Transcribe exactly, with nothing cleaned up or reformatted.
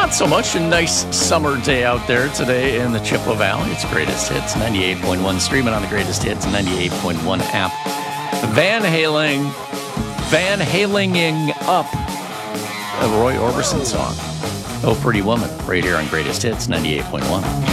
not so much. A nice summer day out there today in the Chippewa Valley. It's Greatest Hits, ninety-eight point one, streaming on the Greatest Hits, ninety-eight point one app. Van Halen, Van Halinging Up, a Roy Orbison song. Oh, Pretty Woman, right here on Greatest Hits, ninety-eight point one.